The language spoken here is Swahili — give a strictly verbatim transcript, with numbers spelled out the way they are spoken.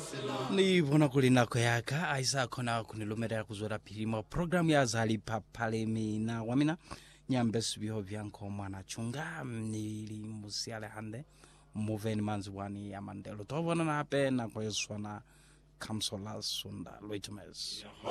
Ni bona kulina ko yaka aisa kona kunilumerera kuzora pirimo program ya zali papale mina wamina nyambes biho byanko mwana chunga nili musiale hande moveni manzi wani ya mandelo to bona na pe na ko yeswana kamsola sunda loitumes